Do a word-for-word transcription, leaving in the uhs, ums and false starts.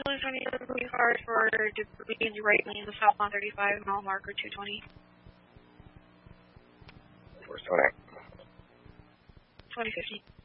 Blue twenty moving cars for debris right lane, southbound thirty-five, mile marker two twenty. Where's Tony? twenty fifty.